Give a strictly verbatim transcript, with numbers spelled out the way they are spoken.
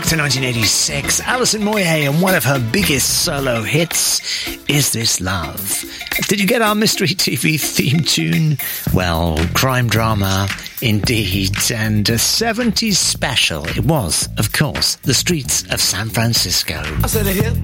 to nineteen eighty-six, Alison Moyet, and one of her biggest solo hits, Is This Love? Did you get our Mystery T V theme tune? Well, crime drama, indeed, and a seventies special. It was, of course, The Streets of San Francisco. I said a hip